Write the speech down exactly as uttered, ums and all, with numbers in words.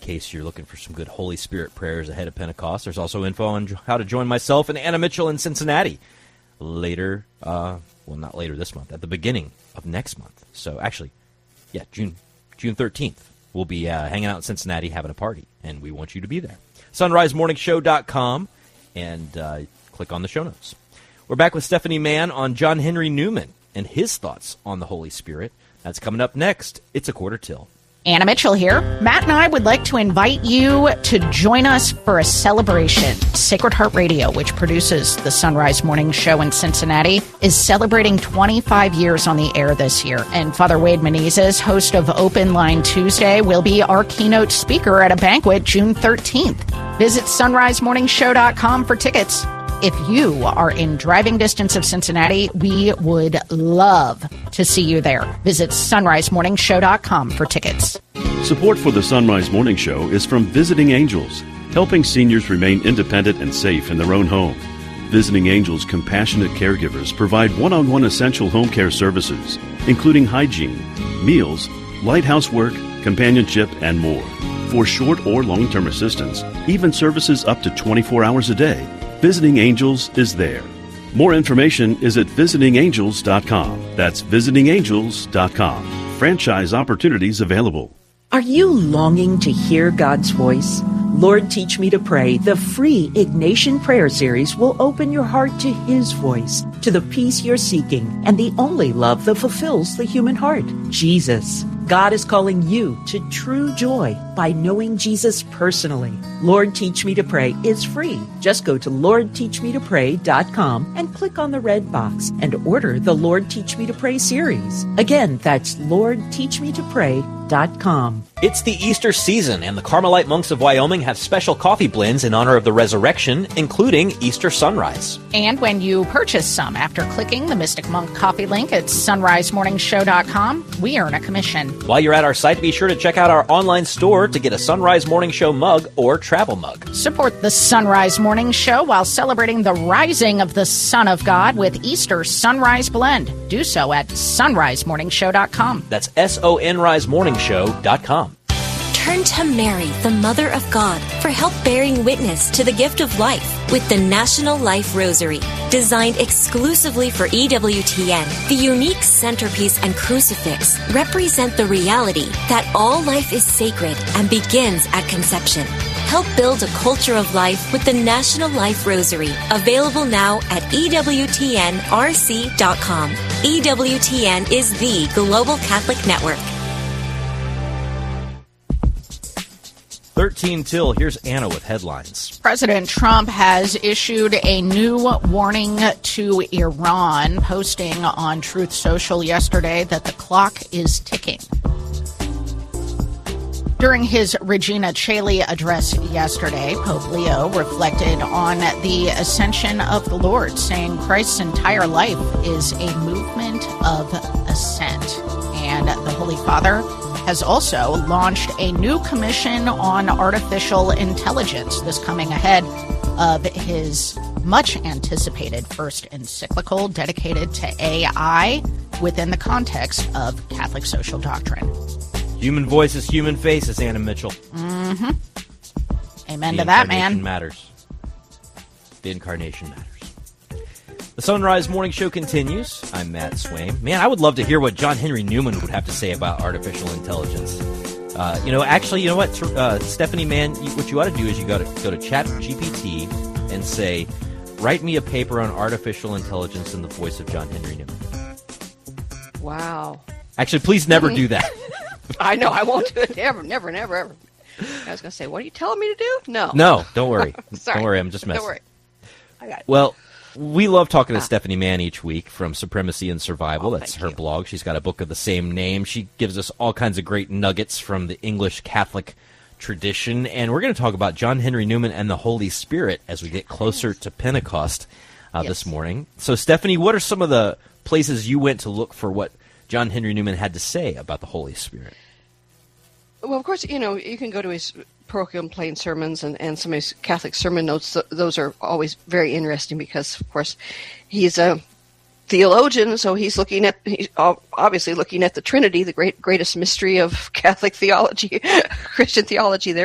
case you're looking for some good Holy Spirit prayers ahead of Pentecost. There's also info on how to join myself and Anna Mitchell in Cincinnati later, uh, well, not later this month, at the beginning of next month. So actually, yeah, June June thirteenth, we'll be uh, hanging out in Cincinnati having a party, and we want you to be there. sunrise morning show dot com, and uh, click on the show notes. We're back with Stephanie Mann on John Henry Newman and his thoughts on the Holy Spirit. That's coming up next. It's a quarter till. Anna Mitchell here. Matt and I would like to invite you to join us for a celebration. Sacred Heart Radio, which produces the Sunrise Morning Show in Cincinnati, is celebrating twenty-five years on the air this year. And Father Wade Menezes, host of Open Line Tuesday, will be our keynote speaker at a banquet June thirteenth. Visit sunrise morning show dot com for tickets. If you are in driving distance of Cincinnati, we would love to see you there. Visit sunrise morning show dot com for tickets. Support for the Sunrise Morning Show is from Visiting Angels, helping seniors remain independent and safe in their own home. Visiting Angels compassionate caregivers provide one-on-one essential home care services, including hygiene, meals, light housework, companionship, and more. For short or long-term assistance, even services up to twenty-four hours a day, Visiting Angels is there. More information is at visiting angels dot com. That's visiting angels dot com. Franchise opportunities available. Are you longing to hear God's voice? Lord, Teach Me to Pray, the free Ignatian Prayer Series will open your heart to His voice, to the peace you're seeking, and the only love that fulfills the human heart, Jesus. God is calling you to true joy by knowing Jesus personally. Lord, Teach Me to Pray is free. Just go to lord teach me to pray dot com and click on the red box and order the Lord, Teach Me to Pray series. Again, that's lord teach me to pray dot com. It's the Easter season, and the Carmelite monks of Wyoming have special coffee blends in honor of the resurrection, including Easter Sunrise. And when you purchase some after clicking the Mystic Monk coffee link at sunrise morning show dot com, we earn a commission. While you're at our site, be sure to check out our online store to get a Sunrise Morning Show mug or travel mug. Support the Sunrise Morning Show while celebrating the rising of the Son of God with Easter Sunrise Blend. Do so at sunrise morning show dot com. That's S O N rise morning show dot com. Turn to Mary, the Mother of God, for help bearing witness to the gift of life with the National Life Rosary. Designed exclusively for E W T N, the unique centerpiece and crucifix represent the reality that all life is sacred and begins at conception. Help build a culture of life with the National Life Rosary, available now at E W T N R C dot com. E W T N is the global Catholic network. thirteen till, here's Anna with headlines. President Trump has issued a new warning to Iran, posting on Truth Social yesterday that the clock is ticking. During his Regina Coeli address yesterday, Pope Leo reflected on the ascension of the Lord, saying Christ's entire life is a movement of ascent. And the Holy Father has also launched a new commission on artificial intelligence, this coming ahead of his much-anticipated first encyclical dedicated to A I within the context of Catholic social doctrine. Human voices, human faces, Anna Mitchell. Mm-hmm. Amen the to that, incarnation man. matters. The incarnation matters. The Sunrise Morning Show continues. I'm Matt Swain. Man, I would love to hear what John Henry Newman would have to say about artificial intelligence. Uh, you know, actually, you know what, uh, Stephanie Mann, you, what you ought to do is you got to go to Chat G P T and say, write me a paper on artificial intelligence in the voice of John Henry Newman. Wow. Actually, please never do that. I know, I won't do it. Never, never, never, ever. I was going to say, what are you telling me to do? No. No, don't worry. Sorry. Don't worry, I'm just messing. Don't worry. I got it. Well, we love talking to Ah. Stephanie Mann each week from Supremacy and Survival. Oh, That's thank her you. blog. She's got a book of the same name. She gives us all kinds of great nuggets from the English Catholic tradition. And we're going to talk about John Henry Newman and the Holy Spirit as we get closer to Pentecost uh, Yes. this morning. So, Stephanie, what are some of the places you went to look for what John Henry Newman had to say about the Holy Spirit? Well, of course, you know, you can go to his parochial and plain sermons and, and some of his Catholic sermon notes. Th- Those are always very interesting because, of course, he's a theologian, so he's looking at, he's obviously looking at the Trinity, the great greatest mystery of Catholic theology, Christian theology there.